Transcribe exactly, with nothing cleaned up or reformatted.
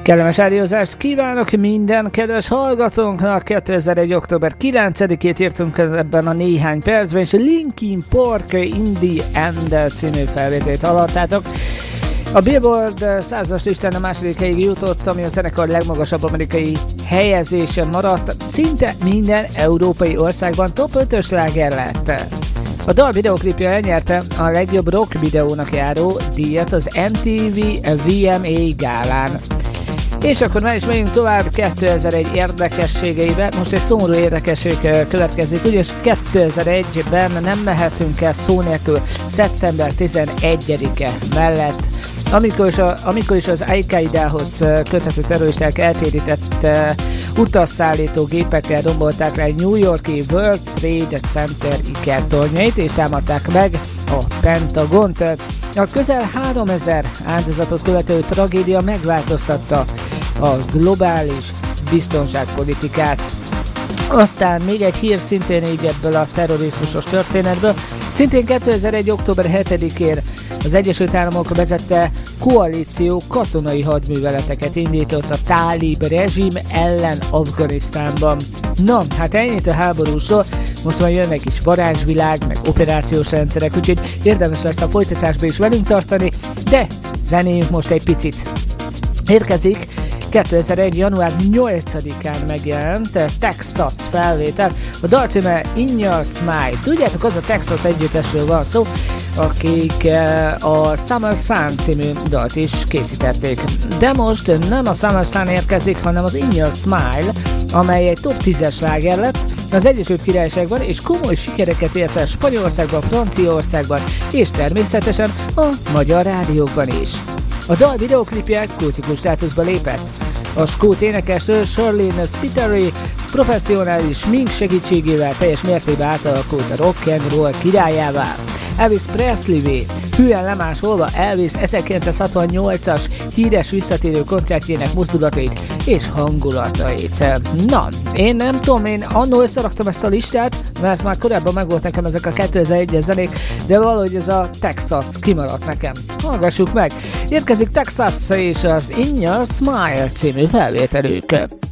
Kellemes rádiózást kívánok minden kedves hallgatónknak! kétezer-egy. október kilencedikét írtunk ebben a néhány percben, és a Linkin Park In The End című felvételét hallottátok. A Billboard százas listán a második helyig jutott, ami a zenekar legmagasabb amerikai helyezésen maradt. Szinte minden európai országban top ötös sláger lett. A dal videoklipja elnyerte a legjobb rock videónak járó díjat az em té vé vé em á gálán. És akkor már is megyünk tovább kétezer-egy érdekességeibe. Most egy szomorú érdekesség következik, ugyanis kétezer-egyben nem mehetünk el szó nélkül szeptember tizenegyedike mellett, amikor is, a, amikor is az Al-Qaidához köthető terroristák eltérített uh, utasszállító gépekkel rombolták le egy New York-i World Trade Center ikertornyait, és támadták meg a Pentagont. A közel háromezer áldozatot követő tragédia megváltoztatta a globális biztonságpolitikát. Aztán még egy hír szintén így ebből a terrorizmusos történetből. Szintén kétezer-egy. október hetedikén az Egyesült Államok vezette koalíció katonai hadműveleteket indított a tálib rezsim ellen Afganisztánban. Na, hát ennyit a háborúsról, most már jönnek is varázsvilág, meg operációs rendszerek, úgyhogy érdemes lesz a folytatásba is velünk tartani, de zenéljünk most egy picit. Érkezik kétezer-egy. január nyolcadikán megjelent Texas felvétel. A dal címe In Your Smile. Tudjátok, az a Texas együttesről van szó, akik a Summer Sun című dalt is készítették. De most nem a Summer Sun érkezik, hanem az In Your Smile, amely egy top tízes sláger lett az Egyesült Királyságban, és komoly sikereket ért el Spanyolországban, Franciaországban, és természetesen a magyar rádiókban is. A dal videoklipje kultikus státuszba lépett. A skót énekesnő Charlene Spiteri professzionális smink segítségével teljes mértékben átalakult a rock and roll királyává. Elvis Presley-vé hűen lemásolva Elvis ezerkilencszázhatvannyolcas híres visszatérő koncertjének mozdulatait és hangulatait. Na, én nem tudom, én annól összeraktam ezt a listát, mert ez már korábban megvolt nekem ezek a kétezer-egyes zenék, de valahogy ez a Texas kimaradt nekem. Hallgassuk meg! Érkezik Texas és az In Your Smile című felvételük.